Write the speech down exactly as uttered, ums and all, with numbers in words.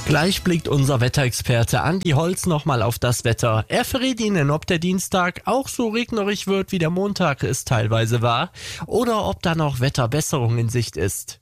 Gleich blickt unser Wetterexperte Andi Holz nochmal auf das Wetter. Er verrät Ihnen, ob der Dienstag auch so regnerisch wird, wie der Montag es teilweise war, oder ob da noch Wetterbesserung in Sicht ist.